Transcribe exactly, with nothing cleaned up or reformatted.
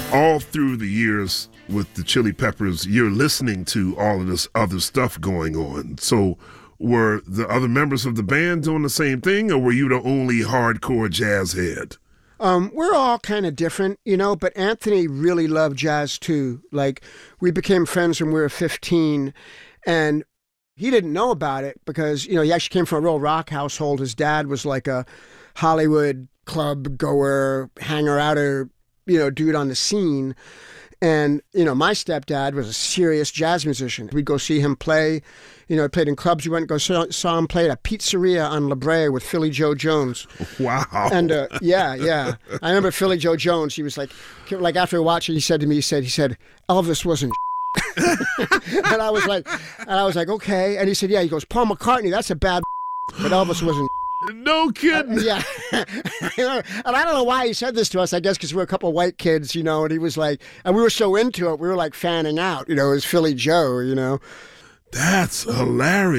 all through the years with the Chili Peppers, you're listening to all of this other stuff going on. So were the other members of the band doing the same thing, or were you the only hardcore jazz head? Um, we're all kind of different, you know, but Anthony really loved jazz too. Like, we became friends when we were fifteen, and he didn't know about it because, you know, he actually came from a real rock household. His dad was like a Hollywood club goer, hanger outer, you know, dude on the scene. And, you know, my stepdad was a serious jazz musician. We'd go see him play. You know, he played in clubs. We went and go saw, saw him play at a pizzeria on La Brea with Philly Joe Jones. Wow. And, uh, yeah, yeah. I remember Philly Joe Jones. He was like, like after watching, he said to me, he said, he said, Elvis wasn't and I was like, and I was like, okay. And he said, yeah. He goes, Paul McCartney, that's a bad but Elvis wasn't No kidding. Uh, yeah. And I don't know why he said this to us, I guess because we're a couple of white kids, you know, and he was like, and we were so into it, we were like fanning out, you know, it was Philly Joe, you know. That's hilarious.